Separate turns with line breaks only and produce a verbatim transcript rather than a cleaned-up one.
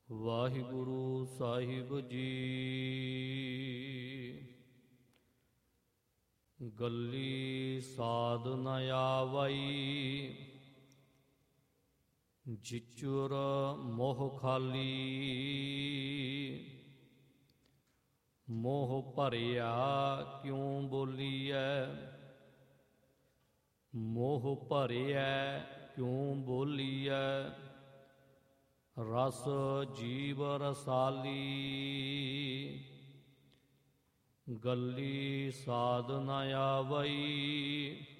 ਵਾਹਿਗੁਰੂ ਸਾਹਿਬ ਜੀ। ਗੱਲੀ ਸਾਧ ਨ ਆਵਈ, ਜਿਚੁਰ ਮੋਹ ਖਾਲੀ। ਮੋਹ ਭਰਿਆ ਕਿਉ ਬੋਲੀਐ, ਮੋਹ ਭਰਿਆ ਕਿਉ ਬੋਲੀਐ। ਰਸ ਜੀਵ ਰਸਾਲੀ, ਗੱਲੀ ਸਾਧ ਨ ਆਵਈ।